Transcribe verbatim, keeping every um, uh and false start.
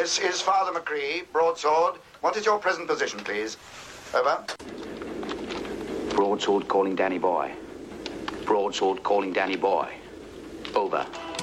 This is Father McCree, broadsword. What is your present position, please? Over. Broadsword calling Danny Boy. Broadsword calling Danny Boy. Over.